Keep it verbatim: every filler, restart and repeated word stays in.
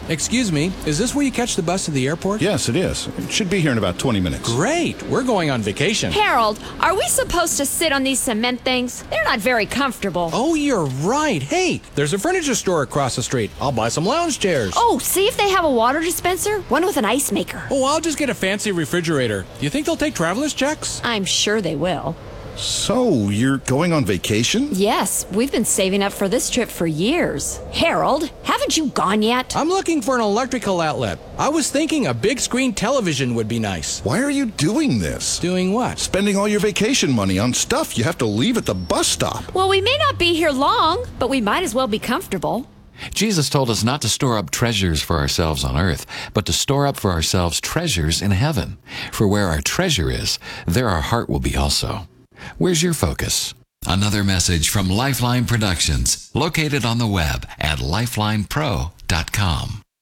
Excuse me, is this where you catch the bus to the airport? Yes, it is. It should be here in about twenty minutes. Great. We're going on vacation. Harold, are we supposed to sit on these cement things? They're not very comfortable. Oh, you're right. Hey, there's a furniture store across the street. I'll buy some lounge chairs. Oh, see if they have a water dispenser, one with an ice maker. Oh, I'll just get a fancy refrigerator. Do you think they'll take traveler's checks? I'm sure they will. So, you're going on vacation? Yes, we've been saving up for this trip for years. Harold, haven't you gone yet? I'm looking for an electrical outlet. I was thinking a big screen television would be nice. Why are you doing this? Doing what? Spending all your vacation money on stuff you have to leave at the bus stop. Well, we may not be here long, but we might as well be comfortable. Jesus told us not to store up treasures for ourselves on earth, but to store up for ourselves treasures in heaven. For where our treasure is, there our heart will be also. Where's your focus? Another message from Lifeline Productions, located on the web at lifeline pro dot com.